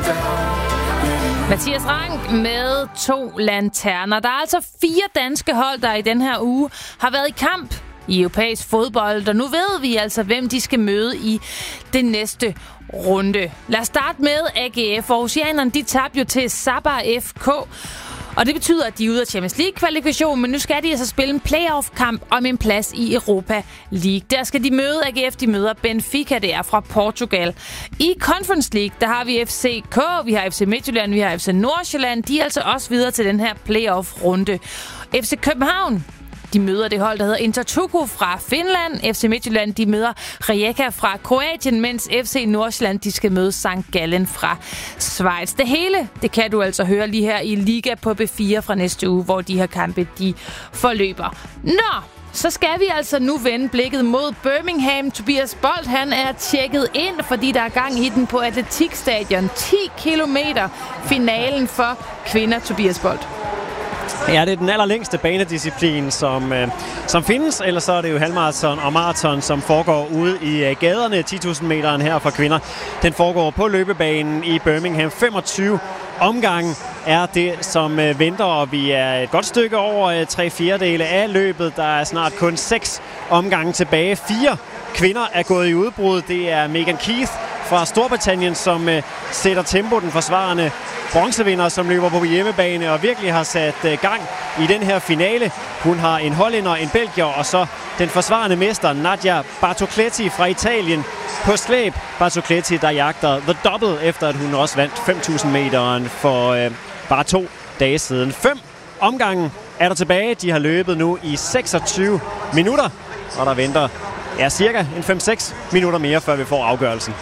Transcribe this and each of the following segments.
Mathias Rank med 2 lanterner. Der er altså 4 danske hold, der i den her uge har været i kamp i europæisk fodbold, og nu ved vi altså, hvem de skal møde i det næste runde. Lad os starte med AGF. Aarhusianerne, de tabte jo til Sabah FK, og det betyder, at de er ude af Champions League-kvalifikation, men nu skal de altså spille en playoff-kamp om en plads i Europa League. Der skal de møde AGF, de møder Benfica, det er fra Portugal. I Conference League, der har vi FCK, vi har FC Midtjylland, vi har FC Nordsjælland. De er altså også videre til den her playoff-runde. FC København, de møder det hold, der hedder Inter Turku fra Finland. FC Midtjylland, de møder Rijeka fra Kroatien, mens FC Nordsjælland, de skal møde St. Gallen fra Schweiz. Det hele, det kan du altså høre lige her i Liga på B4 fra næste uge, hvor de her kampe, de forløber. Nå, så skal vi altså nu vende blikket mod Birmingham. Tobias Bolt, han er tjekket ind, fordi der er gang i den på atletikstadion. 10 kilometer finalen for kvinder, Tobias Bolt. Ja, det er den allerlængste banedisciplin, som findes. Ellers så er det jo halvmarathon og maraton, som foregår ude i gaderne. 10.000 meteren her for kvinder. Den foregår på løbebanen i Birmingham. 25 omgange er det, som venter, og vi er et godt stykke over 3/4 af løbet. Der er snart kun 6 omgange tilbage. 4 kvinder er gået i udbrud. Det er Megan Keith fra Storbritannien, som sætter tempo, den forsvarende bronzevinder, som løber på hjemmebane og virkelig har sat gang i den her finale. Hun har en hollænder, en belgier og så den forsvarende mester Nadia Bartocletti fra Italien på slæb. Bartocletti, der jagter the double, efter at hun også vandt 5.000 meteren for bare 2 dage siden. 5 omgange er der tilbage. De har løbet nu i 26 minutter, og der venter cirka en 5-6 minutter mere, før vi får afgørelsen.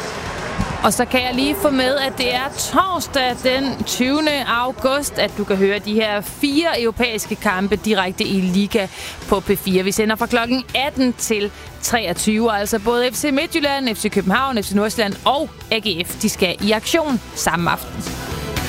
Og så kan jeg lige få med, at det er torsdag den 20. august, at du kan høre de her 4 europæiske kampe direkte i Liga på P4. Vi sender fra klokken 18 til 23, altså både FC Midtjylland, FC København, FC Nordsjælland og AGF, de skal i aktion samme aften.